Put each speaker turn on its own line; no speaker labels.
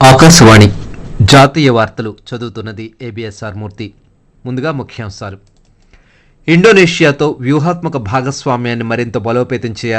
ఆకాశవాణి జాతీయ వార్తలు చదువుతున్నది ఏబిఎస్ఆర్ మూర్తి. ముందుగా ముఖ్యాంశాలు. ఇండోనేషియాతో వ్యూహాత్మక భాగస్వామ్యాన్ని మరింత బలోపేతం చేయాలి.